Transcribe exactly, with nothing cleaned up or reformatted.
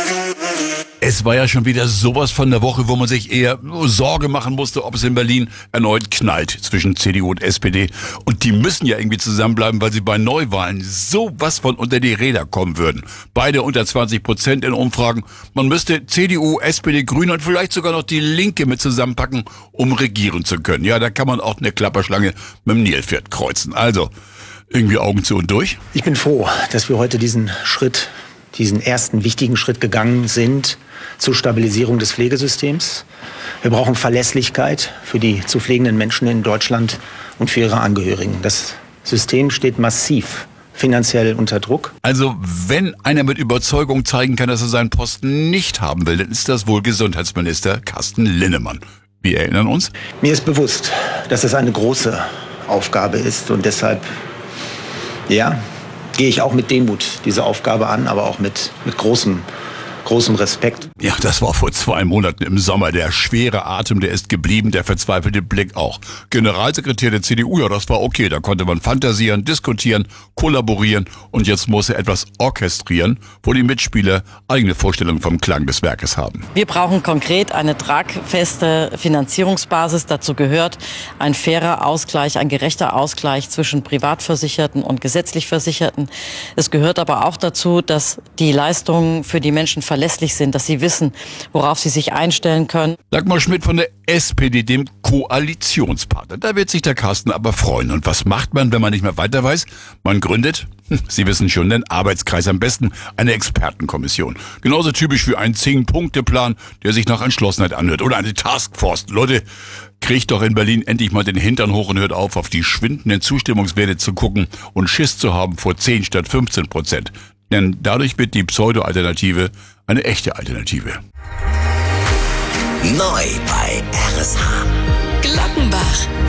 Es war ja schon wieder sowas von der Woche, wo man sich eher Sorge machen musste, ob es in Berlin erneut knallt zwischen C D U und S P D. Und die müssen ja irgendwie zusammenbleiben, weil sie bei Neuwahlen sowas von unter die Räder kommen würden. Beide unter zwanzig Prozent in Umfragen. Man müsste C D U, S P D, Grüne und vielleicht sogar noch die Linke mit zusammenpacken, um regieren zu können. Ja, da kann man auch eine Klapperschlange mit dem Nilpferd kreuzen. Also, irgendwie Augen zu und durch. Ich bin froh, dass wir heute diesen Schritt, diesen ersten wichtigen Schritt gegangen sind zur Stabilisierung des Pflegesystems. Wir brauchen Verlässlichkeit für die zu pflegenden Menschen in Deutschland und für ihre Angehörigen. Das System steht massiv finanziell unter Druck. Also wenn einer mit Überzeugung zeigen kann, dass er seinen Posten nicht haben will, dann ist das wohl Gesundheitsminister Carsten Linnemann. Wir erinnern uns? Mir ist bewusst, dass es eine große Aufgabe ist und deshalb, ja, gehe ich auch mit Demut diese Aufgabe an, aber auch mit, mit großem, großem Respekt. Ja, das war vor zwei Monaten im Sommer. Der schwere Atem, der ist geblieben, der verzweifelte Blick auch. Generalsekretär der C D U, ja, das war okay. Da konnte man fantasieren, diskutieren, kollaborieren und jetzt muss er etwas orchestrieren, wo die Mitspieler eigene Vorstellungen vom Klang des Werkes haben. Wir brauchen konkret eine tragfeste Finanzierungsbasis. Dazu gehört ein fairer Ausgleich, ein gerechter Ausgleich zwischen Privatversicherten und gesetzlich Versicherten. Es gehört aber auch dazu, dass die Leistungen für die Menschen verlässlich sind, dass sie wissen, worauf sie sich einstellen können. Dagmar Schmidt von der S P D, dem Koalitionspartner. Da wird sich der Carsten aber freuen. Und was macht man, wenn man nicht mehr weiter weiß? Man gründet, hm, Sie wissen schon, den Arbeitskreis, am besten eine Expertenkommission. Genauso typisch wie ein Zehn-Punkte-Plan, der sich nach Entschlossenheit anhört. Oder eine Taskforce. Leute, kriegt doch in Berlin endlich mal den Hintern hoch und hört auf, auf die schwindenden Zustimmungswerte zu gucken und Schiss zu haben vor zehn statt fünfzehn Prozent. Denn dadurch wird die Pseudo-Alternative eine echte Alternative. Neu bei R S H. Glockenbach.